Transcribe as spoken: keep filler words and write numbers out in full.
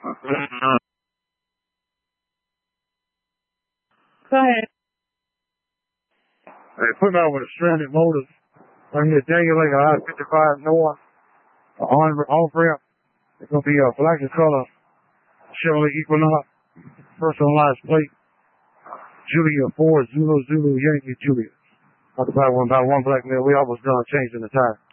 Go ahead. They put me out with a stranded motor. I'm here dangling like I fifty-five north, on off ramp. It's gonna be a black and color Chevrolet Equinox, personalized plate, Julia Ford, Zulu Zulu Yankee Julia. I could buy one, buy one black man. We almost done changing the tire.